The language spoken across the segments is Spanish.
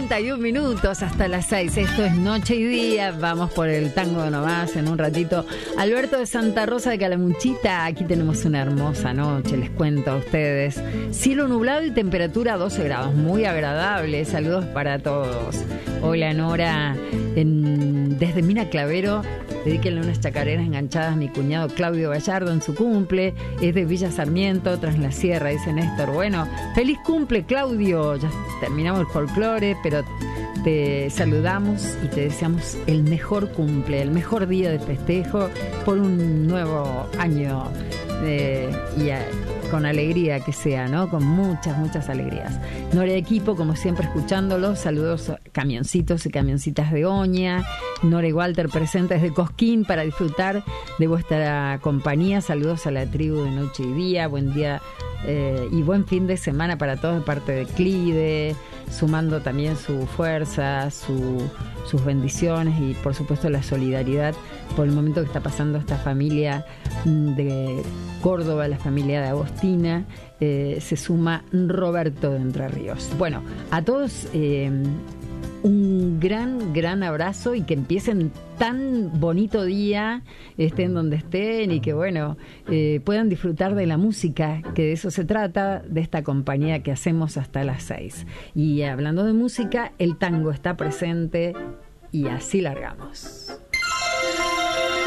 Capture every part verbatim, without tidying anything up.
cuarenta y un minutos hasta las seis. Esto es Noche y Día. Vamos por el tango nomás en un ratito. Alberto de Santa Rosa de Calamuchita. Aquí tenemos una hermosa noche, les cuento a ustedes. Cielo nublado y temperatura doce grados. Muy agradable. Saludos para todos. Hola Nora, en, desde Mina Clavero. Dedíquenle unas chacareras enganchadas a mi cuñado Claudio Gallardo en su cumple. Es de Villa Sarmiento, tras la sierra, dice Néstor. Bueno, feliz cumple, Claudio. Ya terminamos el folclore, pero te saludamos y te deseamos el mejor cumple, el mejor día de festejo por un nuevo año de, y a, con alegría que sea, ¿no? Con muchas, muchas alegrías. Nora Equipo, como siempre, escuchándolos. Saludos a camioncitos y camioncitas de Oña. Nora y Walter presentes de Cosquín para disfrutar de vuestra compañía. Saludos a la tribu de Noche y Día. Buen día eh, y buen fin de semana para todos de parte de Clide, sumando también su fuerza, su, sus bendiciones y por supuesto la solidaridad por el momento que está pasando esta familia de Córdoba, la familia de Agostina. Eh, se suma Roberto de Entre Ríos. Bueno, a todos eh, un gran, gran abrazo y que empiecen tan bonito día, estén donde estén y que bueno, eh, puedan disfrutar de la música, que de eso se trata, de esta compañía que hacemos hasta las seis. Y hablando de música, el tango está presente y así largamos.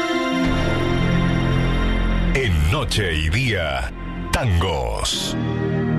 En Noche y Día, tangos.